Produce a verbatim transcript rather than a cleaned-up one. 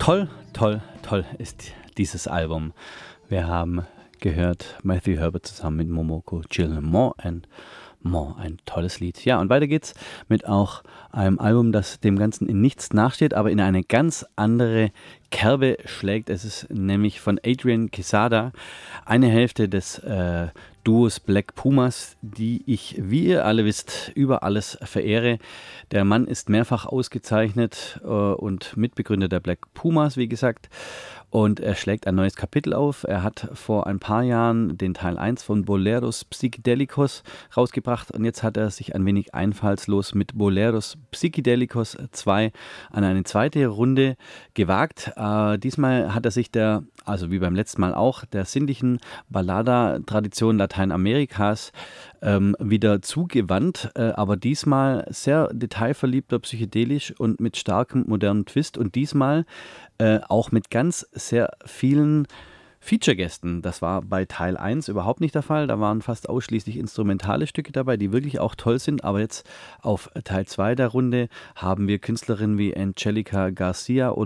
Toll, toll, toll ist dieses Album. Wir haben gehört Matthew Herbert zusammen mit Momoko Chill More and More, ein tolles Lied. Ja, und weiter geht's mit auch einem Album, das dem Ganzen in nichts nachsteht, aber in eine ganz andere Kerbe schlägt. Es ist nämlich von Adrian Quesada, eine Hälfte des äh, Duos Black Pumas, die ich, wie ihr alle wisst, über alles verehre. Der Mann ist mehrfach ausgezeichnet äh, und Mitbegründer der Black Pumas, wie gesagt. Und er schlägt ein neues Kapitel auf. Er hat vor ein paar Jahren den Teil eins von Boleros Psychedelicos rausgebracht und jetzt hat er sich ein wenig einfallslos mit Boleros Psychedelicos zwei an eine zweite Runde gewagt. Äh, diesmal hat er sich der, also wie beim letzten Mal auch, der sinnlichen Ballada-Tradition Lateinamerikas ähm, wieder zugewandt, äh, aber diesmal sehr detailverliebter, psychedelisch und mit starkem modernen Twist und diesmal äh, auch mit ganz sehr vielen Feature-Gästen. Das war bei Teil eins überhaupt nicht der Fall. Da waren fast ausschließlich instrumentale Stücke dabei, die wirklich auch toll sind. Aber jetzt auf Teil zwei der Runde haben wir Künstlerinnen wie Angelica Garcia oder